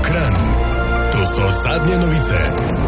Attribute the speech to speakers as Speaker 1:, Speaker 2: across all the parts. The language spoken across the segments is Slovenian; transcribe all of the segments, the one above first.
Speaker 1: Kranj. To so zadnje novice.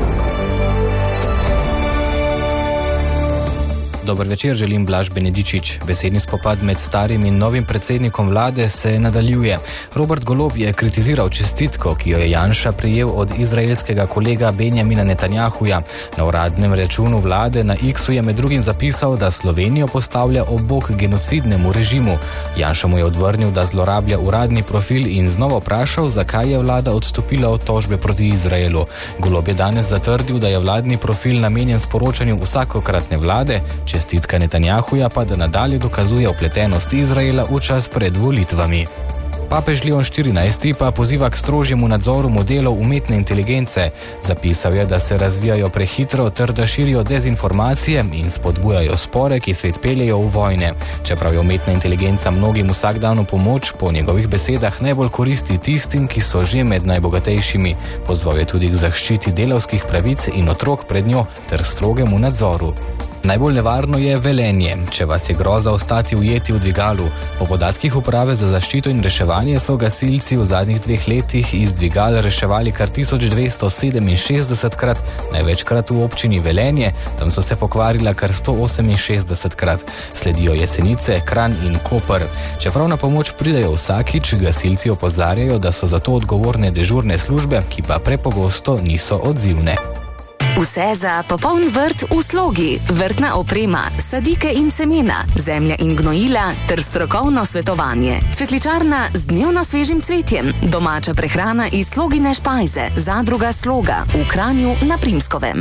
Speaker 2: Dober večer, želim Blaž Benedičič. Besedni spopad med starim in novim predsednikom vlade se nadaljuje. Robert Golob je kritiziral čestitko, ki jo je Janša prejel od izraelskega kolega Benjamina Netanjahuja. Na uradnem računu vlade na X-u je med drugim zapisal, da Slovenijo postavlja ob bok genocidnemu režimu. Janša mu je odvrnil, da zlorablja uradni profil in znova vprašal, zakaj je vlada odstopila od tožbe proti Izraelu. Golob je danes zatrdil, da je vladni profil namenjen sporočanju vsakokratne vlade, čestitka Netanjahuja pa da nadalje dokazuje vpletenost Izraela v čas pred volitvami. Papež Leon XIV pa poziva k strožjemu nadzoru modelov umetne inteligence. Zapisal je, da se razvijajo prehitro ter da širijo dezinformacije in spodbujajo spore, ki svet peljejo v vojne. Čeprav je umetna inteligenca mnogim vsak dan v pomoč, po njegovih besedah najbolj koristi tistim, ki so že med najbogatejšimi. Pozval je tudi k zaščiti delavskih pravic in otrok pred njo ter strogemu nadzoru. Najbolj nevarno je Velenje, če vas je groza ostati ujeti v dvigalu. Po podatkih Uprave za zaščito in reševanje so gasilci v zadnjih 2 letih iz dvigal reševali kar 1267krat, največkrat v občini Velenje, tam so se pokvarila kar 168krat. Sledijo Jesenice, Kranj in Koper. Čeprav na pomoč pridejo vsakič, gasilci opozarjajo, da so za to odgovorne dežurne službe, ki pa prepogosto niso odzivne.
Speaker 3: Vse za popoln vrt v slogi, vrtna oprema, sadike in semena, zemlja in gnojila ter strokovno svetovanje. Cvetličarna z dnevno svežim cvetjem, domača prehrana iz Slogine špajze, zadruga Sloga v Kranju na Primskovem.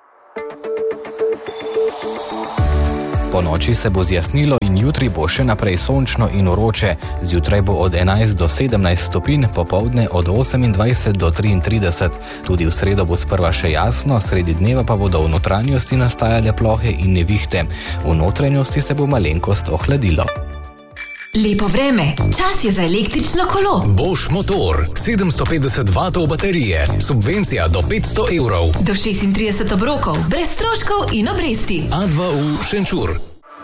Speaker 2: Po noči se bo zjasnilo in jutri bo še naprej sončno in vroče. Zjutraj bo od 11 do 17 stopinj, popoldne od 28 do 33. Tudi v sredo bo sprva še jasno, sredi dneva pa bodo v notranjosti nastajale plohe in nevihte. V notranjosti se bo malenkost ohladilo.
Speaker 4: Lepo vreme, čas je za električno kolo.
Speaker 1: Bosch motor, 750 vatov baterije, subvencija do 500 evrov.
Speaker 4: Do 36 obrokov, brez stroškov in obresti.
Speaker 1: A2U Šenčur.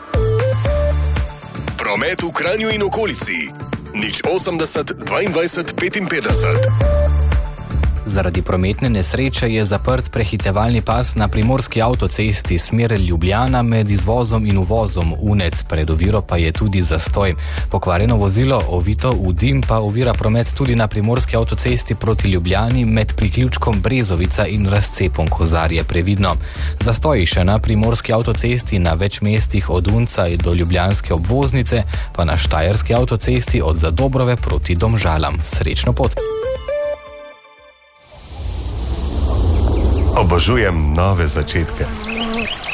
Speaker 1: Promet v Kranju in okolici. 080 22 55.
Speaker 2: Zaradi prometne nesreče je zaprt prehitevalni pas na primorski avtocesti smer Ljubljana med izvozom in uvozom Unec, pred oviro pa je tudi zastoj. Pokvarjeno vozilo, ovito v dim, pa ovira promet tudi na primorski avtocesti proti Ljubljani med priključkom Brezovica in razcepom Kozarje, previdno. Zastoji še na primorski avtocesti na več mestih od Unca do ljubljanske obvoznice, pa na štajerski avtocesti od Zadobrove proti Domžalam. Srečno pot!
Speaker 1: Obožujem nove začetke.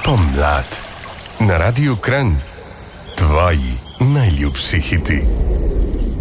Speaker 1: Pomlad. Na Radiu Kranj. Tvoji najljubši hiti.